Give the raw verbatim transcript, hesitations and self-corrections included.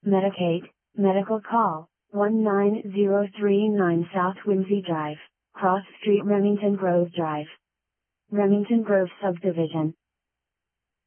Medicaid, medical call, one nine zero three nine South Whimsy Drive, Cross Street, Remington Grove Drive. Remington Grove Subdivision.